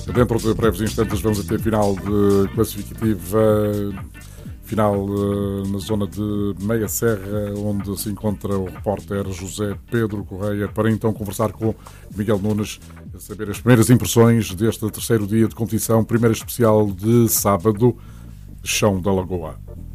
Dentro de breves instantes vamos até a final de classificativa, final na zona de Meia Serra, onde se encontra o repórter José Pedro Correia, para então conversar com Miguel Nunes, a saber as primeiras impressões deste terceiro dia de competição, primeira especial de sábado, Chão da Lagoa.